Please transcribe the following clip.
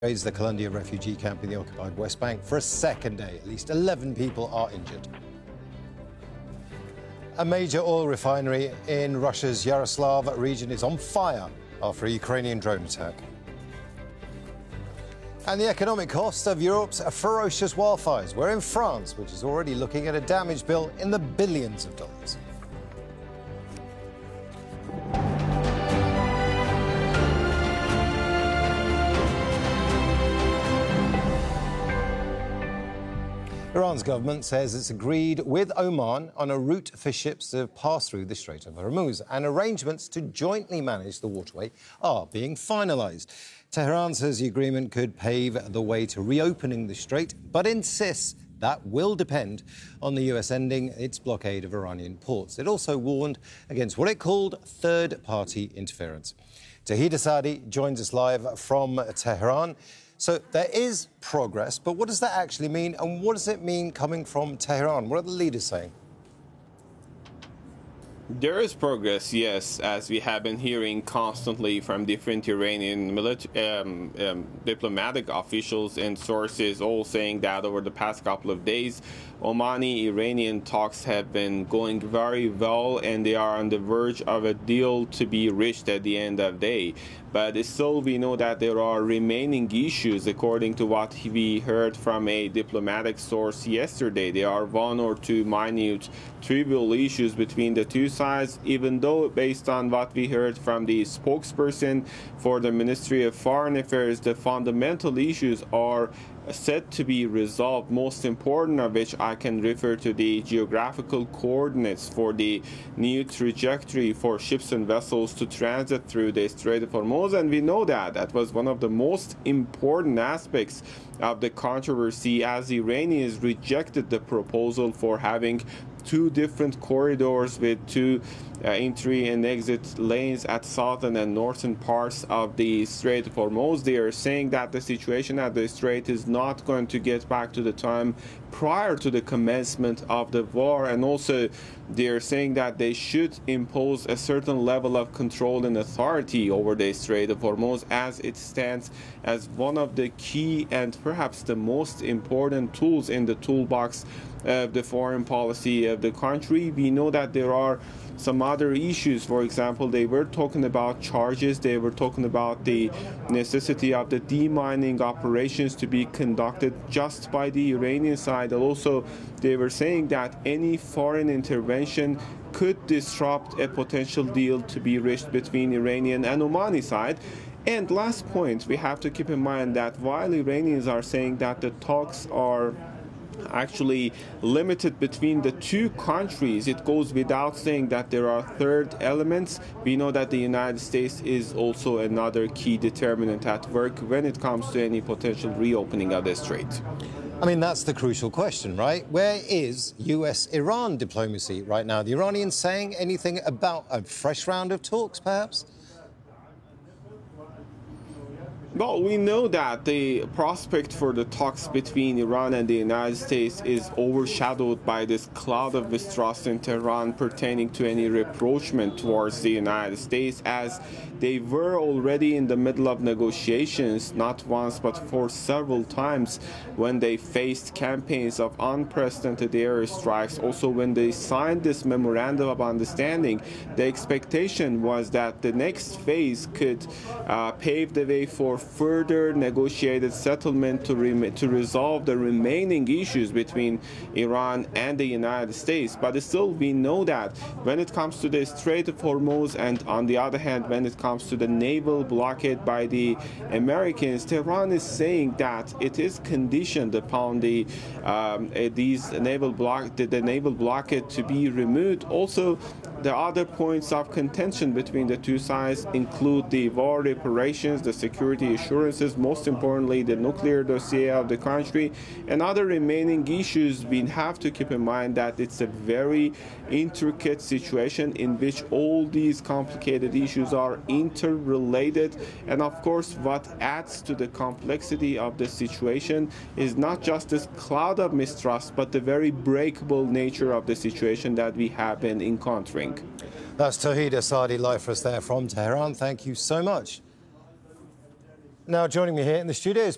It's the Colombia refugee camp in the occupied West Bank for a second day. At least 11 people are injured. A major oil refinery in Russia's Yaroslav region is on fire after a Ukrainian drone attack. And the economic cost of Europe's ferocious wildfires. We're in France, which is already looking at a damage bill in the billions of dollars. Iran's government says it's agreed with Oman on a route for ships to pass through the Strait of Hormuz, and arrangements to jointly manage the waterway are being finalised. Tehran says the agreement could pave the way to reopening the strait, but insists that will depend on the US ending its blockade of Iranian ports. It also warned against what it called third-party interference. Tawhid Asadi joins us live from Tehran. So there is progress, but what does that actually mean, and what does it mean coming from Tehran? What are the leaders saying? There is progress, yes, as we have been hearing constantly from different Iranian diplomatic officials and sources, all saying that over the past couple of days, Omani-Iranian talks have been going very well, and they are on the verge of a deal to be reached at the end of the day. But still, we know that there are remaining issues, according to what we heard from a diplomatic source yesterday. There are one or two minute, trivial issues between the two sides, even though, based on what we heard from the spokesperson for the Ministry of Foreign Affairs, the fundamental issues are said to be resolved, most important of which I can refer to the geographical coordinates for the new trajectory for ships and vessels to transit through the Strait of Hormuz, and we know that that was one of the most important aspects of the controversy, as the Iranians rejected the proposal for having two different corridors with two entry and exit lanes at southern and northern parts of the Strait of Hormuz. They are saying that the situation at the Strait is not going to get back to the time prior to the commencement of the war, and also they are saying that they should impose a certain level of control and authority over the Strait of Hormuz, as it stands as one of the key and perhaps the most important tools in the toolbox of the foreign policy of the country. We know that there are some other issues. For example, they were talking about charges. They were talking about the necessity of the demining operations to be conducted just by the Iranian side. And also, they were saying that any foreign intervention could disrupt a potential deal to be reached between Iranian and Omani side. And last point, we have to keep in mind that while Iranians are saying that the talks are actually limited between the two countries, it goes without saying that there are third elements. We know that the United States is also another key determinant at work when it comes to any potential reopening of the strait. I mean, that's the crucial question, right? Where is US-Iran diplomacy right now? The Iranians saying anything about a fresh round of talks, perhaps? Well, we know that the prospect for the talks between Iran and the United States is overshadowed by this cloud of mistrust in Tehran pertaining to any rapprochement towards the United States, as they were already in the middle of negotiations, not once but for several times, when they faced campaigns of unprecedented airstrikes. Also, when they signed this memorandum of understanding, the expectation was that the next phase could pave the way for further negotiated settlement to resolve the remaining issues between Iran and the United States. But still, we know that when it comes to the Strait of Hormuz, and on the other hand, when it comes to the naval blockade by the Americans, Tehran is saying that it is conditioned upon the naval blockade to be removed. Also, the other points of contention between the two sides include the war reparations, the security assurances, most importantly, the nuclear dossier of the country, and other remaining issues. We have to keep in mind that it's a very intricate situation in which all these complicated issues are interrelated. And of course, what adds to the complexity of the situation is not just this cloud of mistrust, but the very breakable nature of the situation that we have been encountering. That's Tawhid Asadi live for us there from Tehran. Thank you so much. Now, joining me here in the studio is